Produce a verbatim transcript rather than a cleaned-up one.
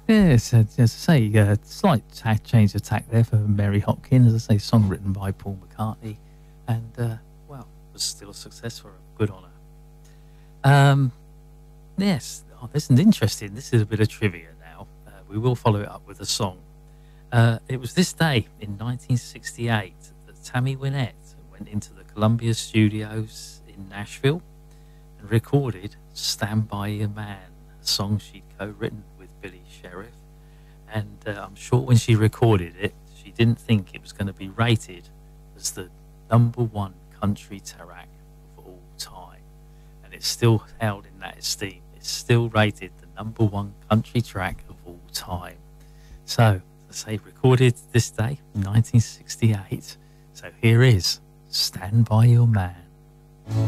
Yes, uh, as I say, uh, slight ta- change of tack there for Mary Hopkins. As I say, song written by Paul McCartney, and uh, well, was still a success for her. Good on her. Um, yes, oh, this is interesting. This is a bit of trivia now. Uh, we will follow it up with a song. Uh, it was this day in nineteen sixty-eight that Tammy Wynette went into the Columbia Studios in Nashville and recorded "Stand By Your Man," a song she'd co-written with Billy Sheriff. And uh, I'm sure when she recorded it, she didn't think it was going to be rated as the number one country track of all time. And it's still held in that esteem. It's still rated the number one country track of all time. So, as I say, recorded this day, nineteen sixty-eight. So here is "Stand By Your Man."